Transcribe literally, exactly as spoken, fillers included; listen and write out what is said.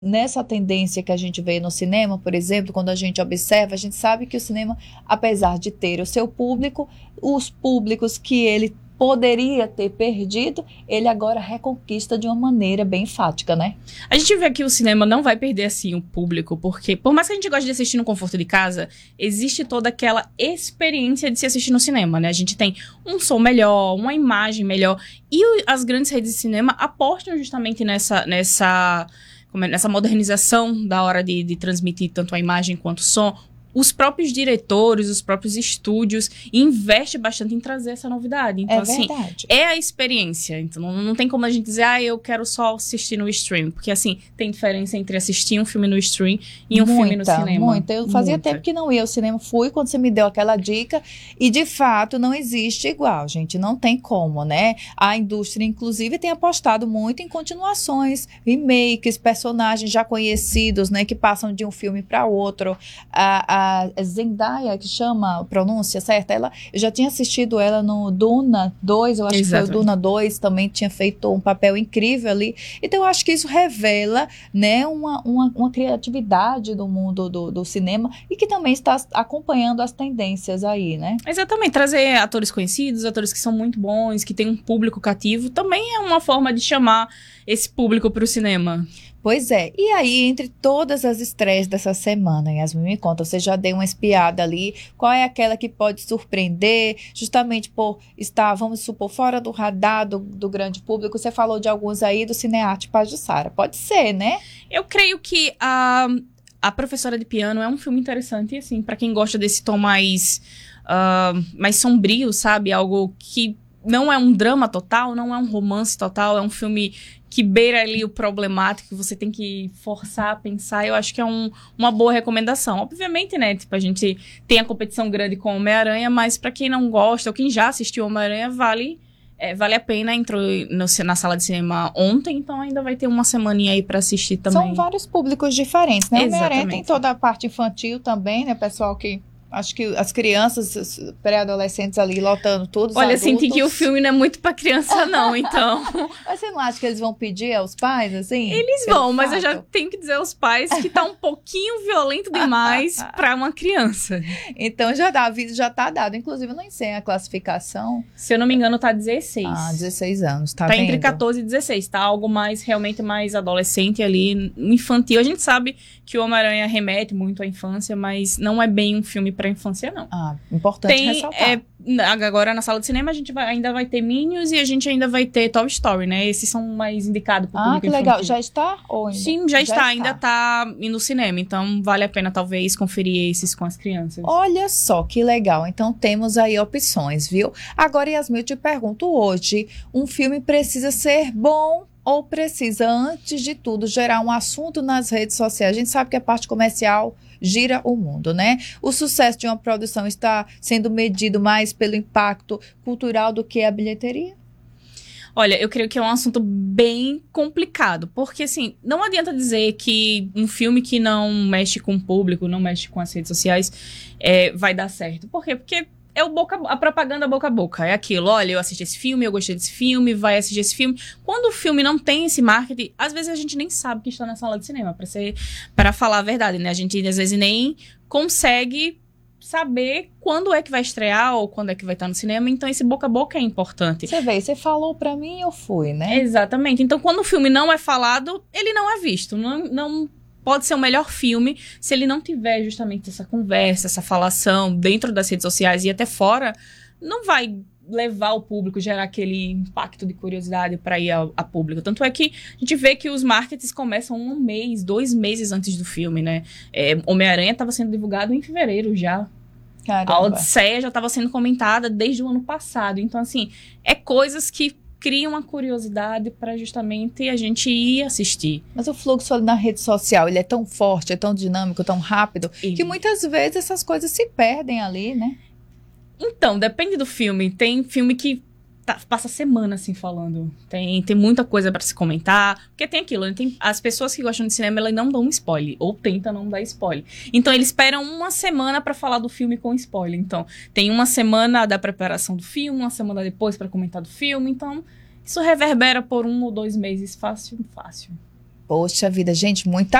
Nessa tendência que a gente vê no cinema, por exemplo, quando a gente observa, a gente sabe que o cinema, apesar de ter o seu público, os públicos que ele poderia ter perdido, ele agora reconquista de uma maneira bem enfática, né? A gente vê que o cinema não vai perder, assim, o público, porque por mais que a gente goste de assistir no conforto de casa, existe toda aquela experiência de se assistir no cinema, né? A gente tem um som melhor, uma imagem melhor, e o, as grandes redes de cinema apostam justamente nessa... nessa Como é, nessa modernização da hora de, de transmitir tanto a imagem quanto o som. Os próprios diretores, os próprios estúdios investem bastante em trazer essa novidade. Então, é assim, verdade. é a experiência. Então, não, não tem como a gente dizer, ah, eu quero só assistir no stream. Porque, assim, tem diferença entre assistir um filme no stream e um muita, filme no cinema. Muita, Eu fazia Muita. tempo que não ia ao cinema, fui quando você me deu aquela dica. E, de fato, não existe igual, gente. Não tem como, né? A indústria, inclusive, tem apostado muito em continuações, remakes, personagens já conhecidos, né? Que passam de um filme para outro. A, a A Zendaya, que chama a pronúncia certa, ela, eu já tinha assistido ela no Duna dois, eu acho Exatamente. que foi o Duna dois, também tinha feito um papel incrível ali. Então eu acho que isso revela, né, uma, uma, uma criatividade do mundo do, do cinema e que também está acompanhando as tendências aí, né? Exatamente, trazer atores conhecidos, atores que são muito bons, que têm um público cativo, também é uma forma de chamar esse público para o cinema. Pois é, e aí entre todas as estreias dessa semana, Yasmin, me conta, você já deu uma espiada ali, qual é aquela que pode surpreender, justamente por estar, vamos supor, fora do radar do, do grande público? Você falou de alguns aí do Cinearte Pajuçara, pode ser, né? Eu creio que a, a Professora de Piano é um filme interessante, assim, para quem gosta desse tom mais, uh, mais sombrio, sabe? Algo que não é um drama total, não é um romance total, é um filme que beira ali o problemático, que você tem que forçar a pensar. Eu acho que é um, uma boa recomendação. Obviamente, né, tipo, a gente tem a competição grande com Homem-Aranha, mas para quem não gosta, ou quem já assistiu Homem-Aranha, vale, é, vale a pena. Entrou no, na sala de cinema ontem, então ainda vai ter uma semaninha aí para assistir também. São vários públicos diferentes, né? Exatamente. Homem-Aranha tem toda a parte infantil também, né, pessoal que... Acho que as crianças, pré-adolescentes ali, lotando todos os Olha, adultos. senti que o filme não é muito pra criança, não, então... Mas você não acha que eles vão pedir aos pais, assim? Eles Pelo vão, mas eu fato? já tenho que dizer aos pais que tá um pouquinho violento demais pra uma criança. Então já dá, aviso já tá dado. Inclusive, eu nem sei a classificação. Se eu não me engano, tá dezesseis. Ah, dezesseis anos, tá, Tá vendo? entre catorze e dezesseis, tá algo mais, realmente mais adolescente ali, infantil. A gente sabe que o Homem-Aranha remete muito à infância, mas não é bem um filme pra infância, não. Ah, importante Tem, ressaltar. é, agora na sala de cinema a gente vai, ainda vai ter Minions e a gente ainda vai ter Toy Story, né? Esses são mais indicados pro Ah, público que legal. infantil. Já está? Ou ainda? Sim, já, está, ainda tá no cinema, então vale a pena talvez conferir esses com as crianças. Olha só que legal. Então temos aí opções, viu? Agora, Yasmin, eu te pergunto hoje, um filme precisa ser bom ou precisa, antes de tudo, gerar um assunto nas redes sociais? A gente sabe que a parte comercial gira o mundo, né? O sucesso de uma produção está sendo medido mais pelo impacto cultural do que a bilheteria? Olha, eu creio que é um assunto bem complicado, porque, assim, não adianta dizer que um filme que não mexe com o público, não mexe com as redes sociais, é, vai dar certo. Por quê? Porque é o boca, a propaganda boca a boca, é aquilo, olha, eu assisti esse filme, eu gostei desse filme, vai assistir esse filme. Quando o filme não tem esse marketing, às vezes a gente nem sabe que está na sala de cinema, pra, ser, pra falar a verdade, né? A gente, às vezes, nem consegue saber quando é que vai estrear ou quando é que vai estar no cinema, então esse boca a boca é importante. Você vê, você falou pra mim e eu fui, né? Exatamente. Então, quando o filme não é falado, ele não é visto. Não, não pode ser o melhor filme se ele não tiver justamente essa conversa, essa falação dentro das redes sociais e até fora, não vai levar o público, gerar aquele impacto de curiosidade para ir a, a público. Tanto é que a gente vê que os marketings começam um mês, dois meses antes do filme, né? É, Homem-Aranha estava sendo divulgado em fevereiro já. Caramba. A Odisseia já estava sendo comentada desde o ano passado. Então, assim, é coisas que criam uma curiosidade para justamente a gente ir assistir. Mas o fluxo ali na rede social, ele é tão forte, é tão dinâmico, tão rápido, Ele... que muitas vezes essas coisas se perdem ali, né? Então, depende do filme. Tem filme que tá, passa semana assim falando. Tem, tem muita coisa pra se comentar. Porque tem aquilo, né? Tem, as pessoas que gostam de cinema, elas não dão spoiler. Ou tentam não dar spoiler. Então, eles esperam uma semana pra falar do filme com spoiler. Então, tem uma semana da preparação do filme, uma semana depois pra comentar do filme. Então, isso reverbera por um ou dois meses. Fácil, fácil. Poxa vida, gente, muita